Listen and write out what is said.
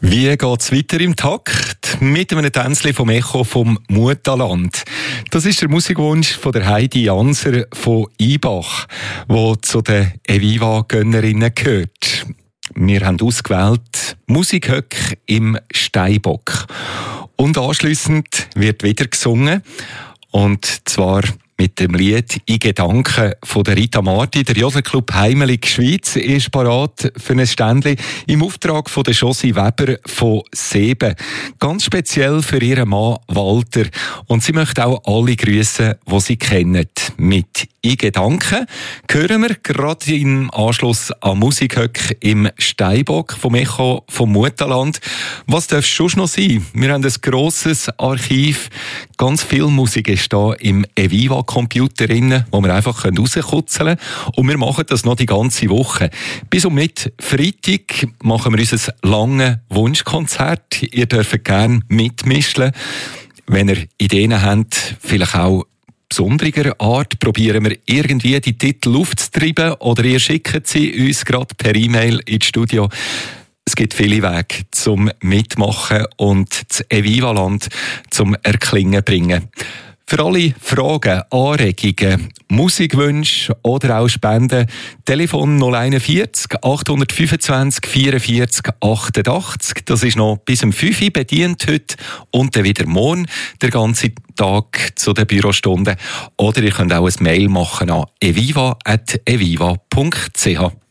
Wie geht's weiter im Takt? Mit einem Tänzchen vom Echo vom Mutaland. Das ist der Musikwunsch von der Heidi Janser von Ibach, der zu den Eviva-Gönnerinnen gehört. Wir haben ausgewählt Musikhöck im Steinbock. Und anschliessend wird wieder gesungen. Und zwar mit dem Lied «In Gedanken» von der Rita Marti. Der Joselclub Heimelig Schweiz ist parat für ein Ständchen im Auftrag von der Josi Weber von Seben. Ganz speziell für ihren Mann Walter. Und sie möchte auch alle grüßen, die sie kennen. Mit «In Gedanken» hören wir gerade im Anschluss an Musikhöck im Steinbock vom Echo vom Mutaland. Was darf es schon noch sein? Wir haben ein grosses Archiv. Ganz viel Musik ist da im Eviva-Computer drin, wo wir einfach rauskutzeln können. Und wir machen das noch die ganze Woche. Bis und mit Freitag machen wir unser langes Wunschkonzert. Ihr dürft gerne mitmischen. Wenn ihr Ideen habt, vielleicht auch besonderer Art, probieren wir irgendwie die Titel aufzutreiben oder ihr schickt sie uns gerade per E-Mail ins Studio. Es gibt viele Wege zum Mitmachen und das Eviva-Land zum Erklingen bringen. Für alle Fragen, Anregungen, Musikwünsche oder auch Spenden, Telefon 041 825 44 88. Das ist noch bis um 5 Uhr bedient heute und dann wieder morgen den ganzen Tag zu den Bürostunden. Oder ihr könnt auch ein Mail machen an eviva@eviva.ch.